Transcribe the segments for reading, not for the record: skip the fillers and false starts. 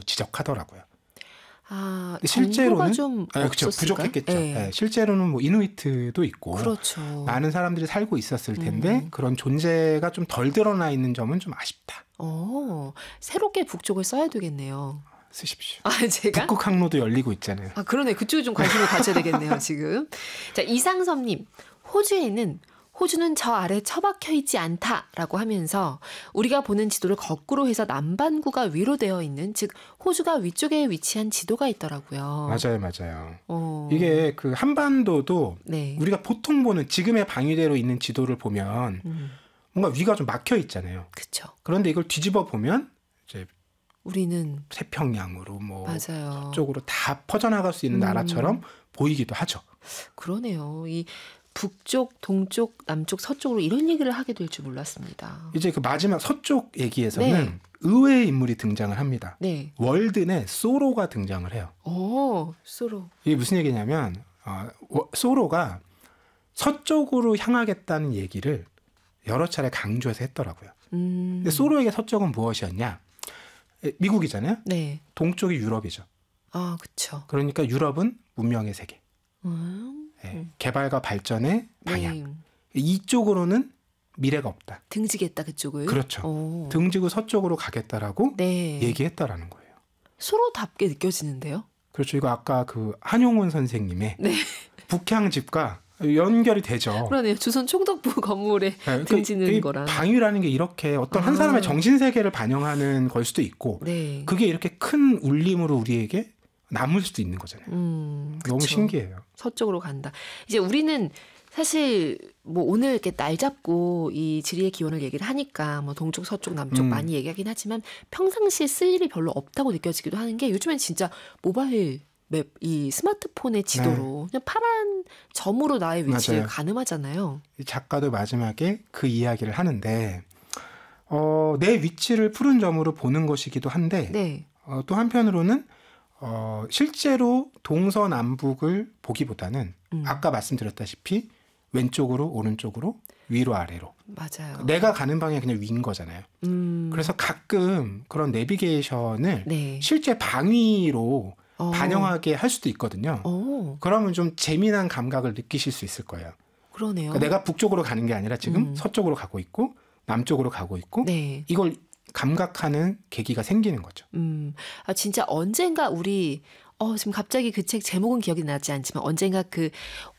지적하더라고요. 아, 실제로는 좀 그렇죠. 부족했겠죠. 네. 네, 실제로는 뭐 이누이트도 있고 그렇죠. 많은 사람들이 살고 있었을 텐데 그런 존재가 좀 덜 드러나 있는 점은 좀 아쉽다. 새롭게 북쪽을 써야 되겠네요. 쓰십시오. 제가? 북극 항로도 열리고 있잖아요. 그러네. 그쪽에 좀 관심을 가져야 되겠네요, 지금. 자, 이상섭님. 호주는 저 아래 처박혀 있지 않다라고 하면서 우리가 보는 지도를 거꾸로 해서 남반구가 위로 되어 있는, 즉 호주가 위쪽에 위치한 지도가 있더라고요. 맞아요. 이게 그 한반도도 네. 우리가 보통 보는 지금의 방위대로 있는 지도를 보면 뭔가 위가 좀 막혀 있잖아요. 그렇죠. 그런데 이걸 뒤집어 보면 이제 우리는 태평양으로 뭐 맞아요. 서쪽으로 다 퍼져나갈 수 있는 나라처럼 보이기도 하죠. 그러네요. 이 북쪽, 동쪽, 남쪽, 서쪽으로 이런 얘기를 하게 될 줄 몰랐습니다. 이제 그 마지막 서쪽 얘기에서는 네. 의외의 인물이 등장을 합니다. 네. 월든의 소로가 등장을 해요. 소로. 이게 무슨 얘기냐면 소로가 서쪽으로 향하겠다는 얘기를 여러 차례 강조해서 했더라고요. 근데 소로에게 서쪽은 무엇이었냐? 미국이잖아요. 네. 동쪽이 유럽이죠. 그렇죠. 그러니까 유럽은 문명의 세계. 개발과 발전의 방향. 네. 이쪽으로는 미래가 없다. 등지겠다, 그쪽을. 그렇죠. 등지고 서쪽으로 가겠다라고 네. 얘기했다라는 거예요. 소로답게 느껴지는데요. 그렇죠. 이거 아까 그 한용운 선생님의 네. 북향집과 연결이 되죠. 그러네요. 조선 총독부 건물에 등지는 거랑. 방위라는 게 이렇게 어떤 한 사람의 정신세계를 반영하는 걸 수도 있고 네. 그게 이렇게 큰 울림으로 우리에게 남을 수도 있는 거잖아요. 너무 신기해요. 서쪽으로 간다. 이제 우리는 사실 뭐 오늘 이렇게 날 잡고 이 지리의 기원을 얘기를 하니까 뭐 동쪽, 서쪽, 남쪽 많이 얘기하긴 하지만 평상시에 쓸 일이 별로 없다고 느껴지기도 하는 게 요즘엔 진짜 모바일 맵, 이 스마트폰의 지도로 그냥 파란 점으로 나의 위치를 맞아요. 가늠하잖아요. 이 작가도 마지막에 그 이야기를 하는데 내 위치를 푸른 점으로 보는 것이기도 한데 네. 또 한편으로는 실제로 동서남북을 보기보다는 아까 말씀드렸다시피 왼쪽으로 오른쪽으로 위로 아래로 맞아요. 내가 가는 방향이 그냥 위인 거잖아요. 그래서 가끔 그런 내비게이션을 네. 실제 방위로 반영하게 할 수도 있거든요. 그러면 좀 재미난 감각을 느끼실 수 있을 거예요. 그러네요. 그러니까 내가 북쪽으로 가는 게 아니라 지금 서쪽으로 가고 있고 남쪽으로 가고 있고 네. 이걸 감각하는 계기가 생기는 거죠. 진짜 언젠가 우리 지금 갑자기 그 책 제목은 기억이 나지 않지만 언젠가 그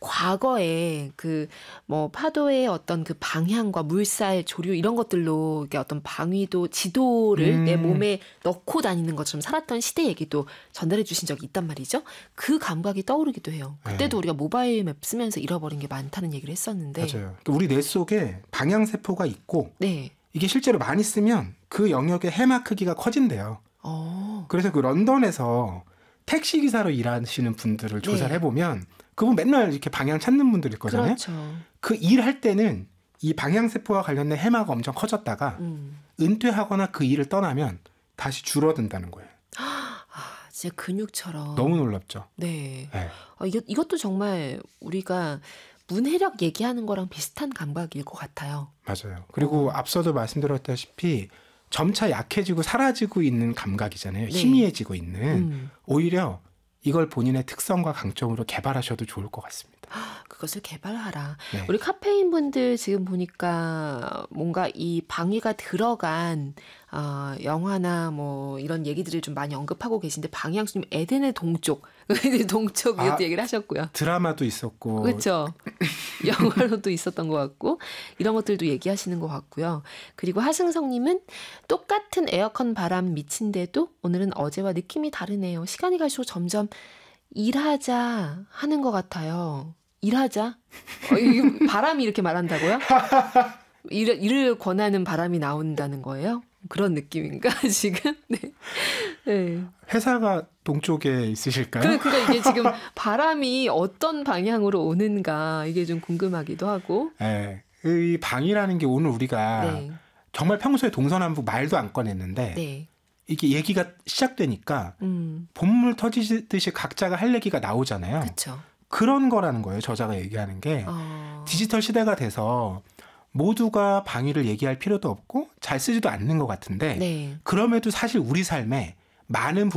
과거에 그 뭐 파도의 어떤 그 방향과 물살, 조류 이런 것들로 이게 어떤 방위도 지도를 내 몸에 넣고 다니는 것처럼 살았던 시대 얘기도 전달해 주신 적이 있단 말이죠. 그 감각이 떠오르기도 해요. 그때도 우리가 모바일 맵 쓰면서 잃어버린 게 많다는 얘기를 했었는데. 맞아요. 그러니까 우리 뇌 속에 방향세포가 있고 네. 이게 실제로 많이 쓰면 그 영역의 해마 크기가 커진대요. 그래서 그 런던에서 택시기사로 일하시는 분들을 조사를 해보면 그분 맨날 이렇게 방향 찾는 분들일 거잖아요. 그렇죠. 그 일할 때는 이 방향세포와 관련된 해마가 엄청 커졌다가 은퇴하거나 그 일을 떠나면 다시 줄어든다는 거예요. 진짜 근육처럼. 너무 놀랍죠. 네. 네. 이것도 정말 우리가 문해력 얘기하는 거랑 비슷한 감각일 것 같아요. 맞아요. 그리고 앞서도 말씀드렸다시피 점차 약해지고 사라지고 있는 감각이잖아요. 네. 희미해지고 있는. 오히려 이걸 본인의 특성과 강점으로 개발하셔도 좋을 것 같습니다. 그것을 개발하라. 네. 우리 카페인 분들 지금 보니까 뭔가 이 방위가 들어간 영화나 뭐 이런 얘기들을 좀 많이 언급하고 계신데 방향수님 에덴의 동쪽, 동쪽 이것도 얘기를 하셨고요. 드라마도 있었고. 그렇죠. 영화로도 있었던 것 같고 이런 것들도 얘기하시는 것 같고요. 그리고 하승성님은 똑같은 에어컨 바람 미친데도 오늘은 어제와 느낌이 다르네요. 시간이 갈수록 점점 일하자 하는 것 같아요. 일하자? 이게 바람이 이렇게 말한다고요? 일을 권하는 바람이 나온다는 거예요? 그런 느낌인가 지금? 네. 네. 회사가 동쪽에 있으실까요? 그러니까 이게 지금 바람이 어떤 방향으로 오는가 이게 좀 궁금하기도 하고. 네. 이 방이라는 게 오늘 우리가 네. 정말 평소에 동서남북 말도 안 꺼냈는데 네. 이게 얘기가 시작되니까 본물 터지듯이 각자가 할 얘기가 나오잖아요. 그렇죠. 그런 거라는 거예요. 저자가 얘기하는 게. 디지털 시대가 돼서 모두가 방위를 얘기할 필요도 없고 잘 쓰지도 않는 것 같은데 네. 그럼에도 사실 우리 삶에 많은